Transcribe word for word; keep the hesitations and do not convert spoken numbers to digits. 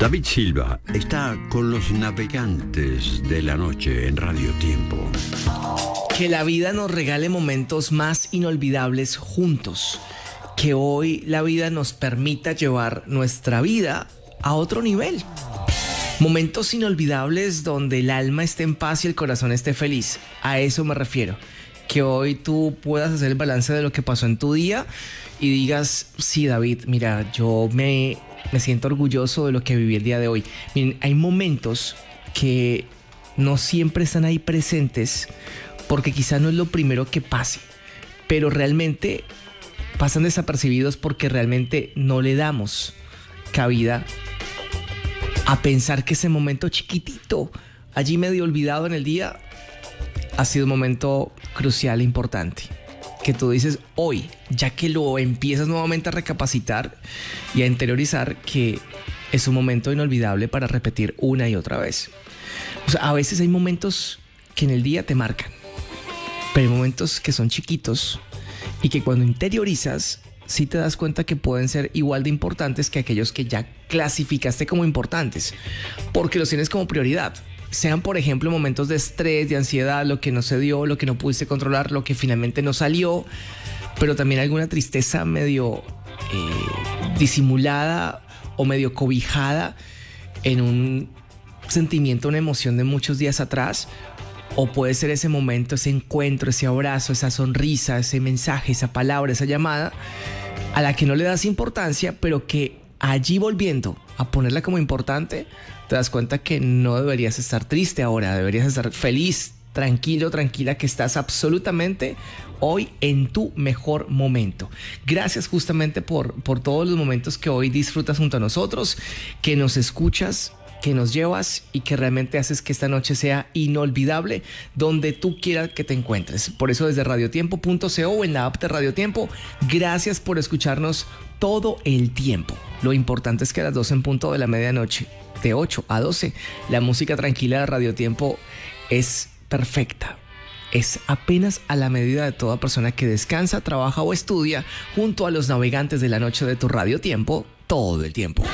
David Silva está con los navegantes de la noche en Radio Tiempo. Que la vida nos regale momentos más inolvidables juntos. Que hoy la vida nos permita llevar nuestra vida a otro nivel. Momentos inolvidables donde el alma esté en paz y el corazón esté feliz. A eso me refiero. Que hoy tú puedas hacer el balance de lo que pasó en tu día y digas, sí, David, mira, yo me, me siento orgulloso de lo que viví el día de hoy. Miren, hay momentos que no siempre están ahí presentes porque quizá no es lo primero que pase, pero realmente pasan desapercibidos porque realmente no le damos cabida a pensar que ese momento chiquitito, allí medio olvidado en el día, ha sido un momento crucial e importante. Que tú dices hoy, ya que lo empiezas nuevamente a recapacitar y a interiorizar, que es un momento inolvidable para repetir una y otra vez. O sea, a veces hay momentos que en el día te marcan, pero hay momentos que son chiquitos y que cuando interiorizas, sí te das cuenta que pueden ser igual de importantes que aquellos que ya clasificaste como importantes, porque los tienes como prioridad. Sean, por ejemplo, momentos de estrés, de ansiedad, lo que no se dio, lo que no pudiste controlar, lo que finalmente no salió, pero también alguna tristeza medio eh, disimulada o medio cobijada en un sentimiento, una emoción de muchos días atrás. O puede ser ese momento, ese encuentro, ese abrazo, esa sonrisa, ese mensaje, esa palabra, esa llamada a la que no le das importancia, pero que allí volviendo a ponerla como importante, te das cuenta que no deberías estar triste ahora, deberías estar feliz, tranquilo, tranquila, que estás absolutamente hoy en tu mejor momento. Gracias justamente por, por todos los momentos que hoy disfrutas junto a nosotros, que nos escuchas, que nos llevas y que realmente haces que esta noche sea inolvidable donde tú quieras que te encuentres. Por eso desde radiotiempo punto co o en la app de Radio Tiempo, gracias por escucharnos todo el tiempo. Lo importante es que a las doce en punto de la medianoche, de ocho a doce, la música tranquila de Radio Tiempo es perfecta. Es apenas a la medida de toda persona que descansa, trabaja o estudia junto a los navegantes de la noche de tu Radio Tiempo todo el tiempo.